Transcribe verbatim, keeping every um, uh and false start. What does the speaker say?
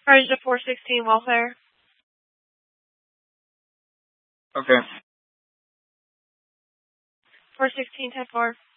Charge to four sixteen welfare. Okay. four sixteen ten four.